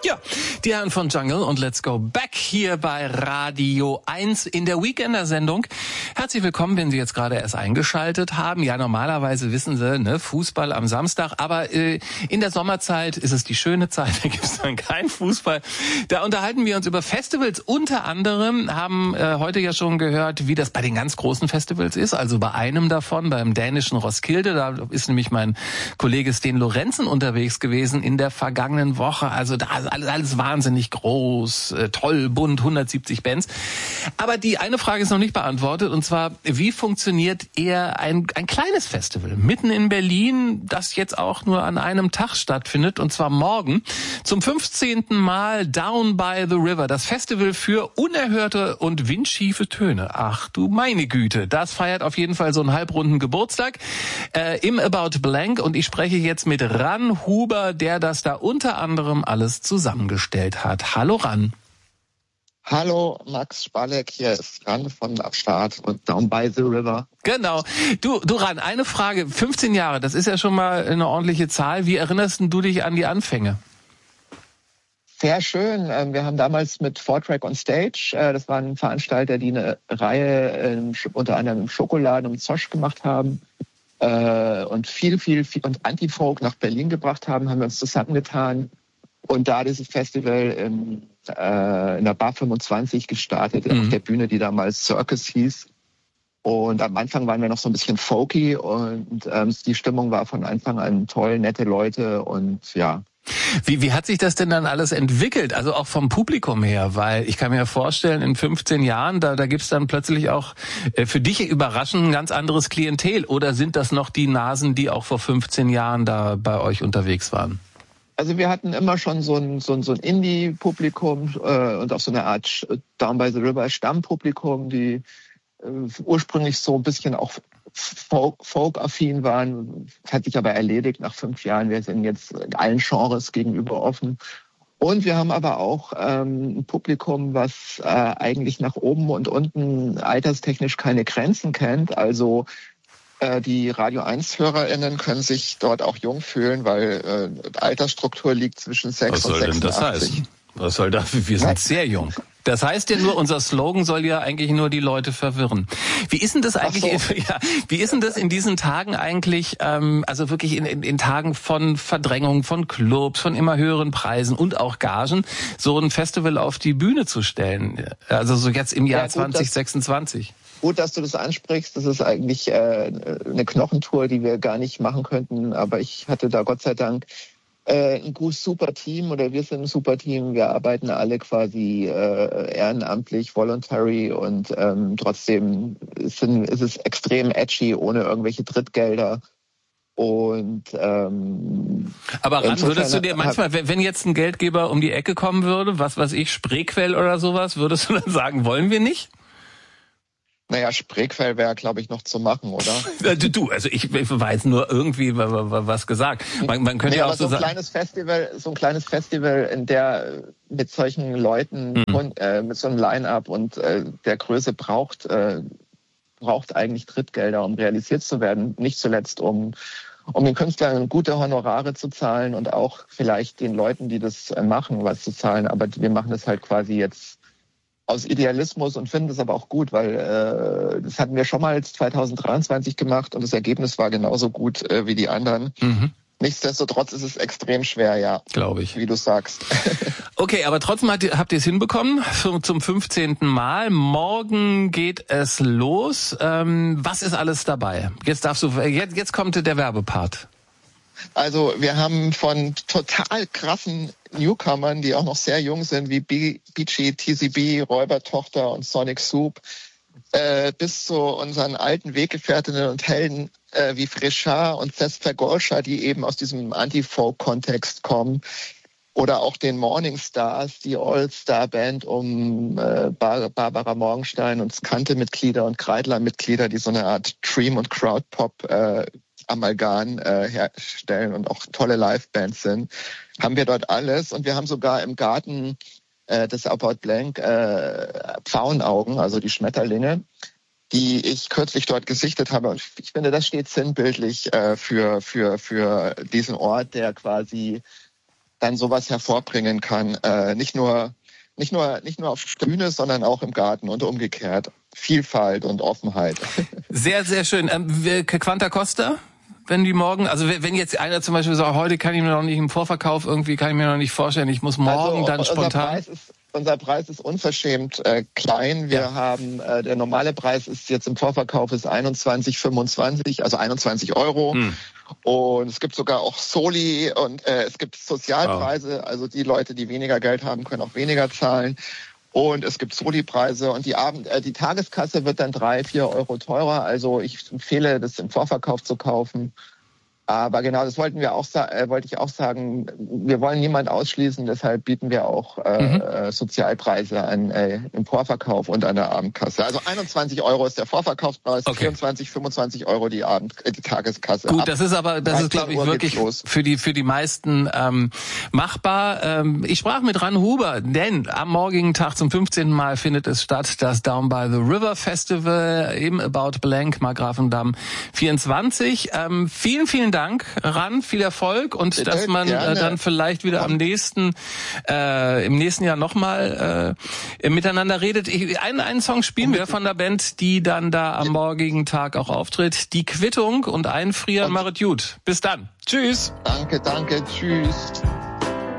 Ja, die Herren von Jungle und Let's Go Back hier bei Radio 1 in der Weekender-Sendung. Herzlich willkommen, wenn Sie jetzt gerade erst eingeschaltet haben. Ja, normalerweise wissen Sie, ne, Fußball am Samstag, aber in der Sommerzeit ist es die schöne Zeit, da gibt es dann keinen Fußball. Da unterhalten wir uns über Festivals. Unter anderem haben heute ja schon gehört, wie das bei den ganz großen Festivals ist, also bei einem davon, beim dänischen Roskilde. Da ist nämlich mein Kollege Sten Lorenzen unterwegs gewesen in der vergangenen Woche. Also da alles wahnsinnig groß, toll, bunt, 170 Bands. Aber die eine Frage ist noch nicht beantwortet, und zwar, wie funktioniert eher ein kleines Festival mitten in Berlin, das jetzt auch nur an einem Tag stattfindet, und zwar morgen zum 15. Mal Down by the River, das Festival für unerhörte und windschiefe Töne. Ach du meine Güte, das feiert auf jeden Fall so einen halbrunden Geburtstag im About Blank, und ich spreche jetzt mit Ran Huber, der das da unter anderem alles zusammengestellt hat. Hallo Ran. Hallo, Max Spalek, hier ist Ran von Am Start und Down by the River. Genau. Du Ran, eine Frage. 15 Jahre, das ist ja schon mal eine ordentliche Zahl. Wie erinnerst du dich an die Anfänge? Sehr schön. Wir haben damals mit 4Track on Stage, das waren Veranstalter, die eine Reihe unter anderem im Schokoladen und Zosch gemacht haben und viel und Anti-Folk nach Berlin gebracht haben wir uns zusammengetan. Und da dieses Festival in der Bar 25 gestartet, auf der Bühne, die damals Circus hieß. Und am Anfang waren wir noch so ein bisschen folky und die Stimmung war von Anfang an toll, nette Leute und ja. Wie hat sich das denn dann alles entwickelt, also auch vom Publikum her? Weil ich kann mir vorstellen, in 15 Jahren, da gibt's dann plötzlich auch für dich überraschend ein ganz anderes Klientel. Oder sind das noch die Nasen, die auch vor 15 Jahren da bei euch unterwegs waren? Also wir hatten immer schon so ein Indie-Publikum und auch so eine Art Down by the River Stammpublikum, die ursprünglich so ein bisschen auch Folk-affin waren. Das hat sich aber erledigt nach 5 Jahren. Wir sind jetzt allen Genres gegenüber offen. Und wir haben aber auch ein Publikum, was eigentlich nach oben und unten alterstechnisch keine Grenzen kennt. Also die Radio 1-HörerInnen können sich dort auch jung fühlen, weil Altersstruktur liegt zwischen 6 und 86. Was soll denn das heißen? Was soll das? Wir sind sehr jung. Das heißt ja nur, unser Slogan soll ja eigentlich nur die Leute verwirren. Wie ist denn das eigentlich? Ja, wie ist denn das in diesen Tagen eigentlich? Also wirklich in Tagen von Verdrängung, von Clubs, von immer höheren Preisen und auch Gagen, so ein Festival auf die Bühne zu stellen. Also so jetzt im Jahr 2026. Gut, dass du das ansprichst. Das ist eigentlich eine Knochentour, die wir gar nicht machen könnten. Aber ich hatte da Gott sei Dank ein super Team, oder wir sind ein super Team. Wir arbeiten alle quasi ehrenamtlich, voluntary, und trotzdem ist es extrem edgy, ohne irgendwelche Drittgelder. Und aber Ran, würdest du dir manchmal, wenn jetzt ein Geldgeber um die Ecke kommen würde, was weiß ich, Spreequell oder sowas, würdest du dann sagen, wollen wir nicht? Naja, Spreequell wäre, glaube ich, noch zu machen, oder? Du, also ich weiß nur irgendwie was gesagt. Man könnte ja auch so sagen. So ein kleines Festival, in der mit solchen Leuten, mit so einem Line-Up und der Größe braucht eigentlich Drittgelder, um realisiert zu werden. Nicht zuletzt, um den Künstlern gute Honorare zu zahlen und auch vielleicht den Leuten, die das machen, was zu zahlen. Aber wir machen das halt quasi jetzt aus Idealismus und finden das aber auch gut, weil das hatten wir schon mal 2023 gemacht und das Ergebnis war genauso gut wie die anderen. Nichtsdestotrotz ist es extrem schwer, ja. Glaube ich. Wie du sagst. Okay, aber trotzdem habt ihr es hinbekommen zum 15. Mal. Morgen geht es los. Was ist alles dabei? Jetzt kommt der Werbepart. Also wir haben von total krassen Newcomern, die auch noch sehr jung sind, wie Beachy, TCB, Räubertochter und Sonic Soup, bis zu unseren alten Weggefährtinnen und Helden wie Frischard und Sestra Golscha, die eben aus diesem Anti-Folk-Kontext kommen. Oder auch den Morning Stars, die All-Star-Band um Barbara Morgenstein und Skante-Mitglieder und Kreidler-Mitglieder, die so eine Art Dream- und Crowd-Pop Amalgam herstellen und auch tolle Live-Bands sind, haben wir dort alles. Und wir haben sogar im Garten des About Blank Pfauenaugen, also die Schmetterlinge, die ich kürzlich dort gesichtet habe. Und ich finde, das steht sinnbildlich für diesen Ort, der quasi dann sowas hervorbringen kann. Nicht nur auf der Bühne, sondern auch im Garten und umgekehrt. Vielfalt und Offenheit. Sehr, sehr schön. Quanta Costa? Wenn die morgen, also wenn jetzt einer zum Beispiel sagt, heute kann ich mir noch nicht im Vorverkauf, irgendwie kann ich mir noch nicht vorstellen, ich muss morgen dann spontan. Unser Preis ist unverschämt klein. Wir haben, der normale Preis ist jetzt im Vorverkauf ist 21,25, also 21 Euro. Und es gibt sogar auch Soli und es gibt Sozialpreise, also die Leute, die weniger Geld haben, können auch weniger zahlen. Und es gibt Soli-Preise und die Tageskasse wird dann 3-4 Euro teurer. Also ich empfehle, das im Vorverkauf zu kaufen. Aber genau, das wollte ich auch sagen. Wir wollen niemand ausschließen, deshalb bieten wir auch Sozialpreise an im Vorverkauf und an der Abendkasse. Also 21 Euro ist der Vorverkaufspreis, okay. 24, 25 Euro die Tageskasse. Gut, das ist glaube ich wirklich für die meisten machbar. Ich sprach mit Ran Huber, denn am morgigen Tag zum 15. Mal findet es statt, das Down by the River Festival im About Blank, Markgrafendamm 24. Vielen, vielen Dank, Ran, viel Erfolg und bitte, dass man dann vielleicht wieder im nächsten Jahr nochmal miteinander redet. Einen Song spielen wir von der Band, die dann da am morgigen Tag auch auftritt. Die Quittung und Einfrieren, machet gut. Bis dann. Tschüss. Danke, tschüss.